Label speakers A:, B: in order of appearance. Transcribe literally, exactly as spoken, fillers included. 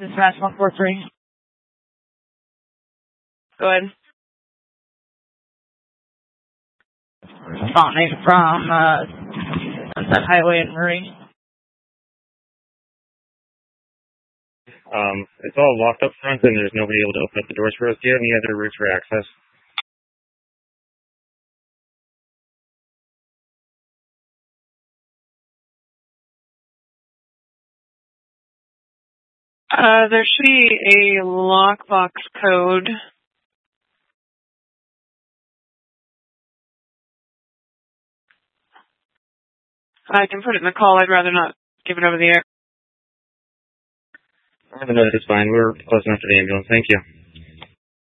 A: Dispatch one four three. Go ahead. Responding from uh, Sunset Highway in Murray.
B: Um, it's all locked up front and there's nobody able to open up the doors for us. Do you have any other routes for access?
C: Uh, there should be a lockbox code. I can put it in the call. I'd rather not give it over the air.
B: No, that's fine. We're close enough to the ambulance. Thank you.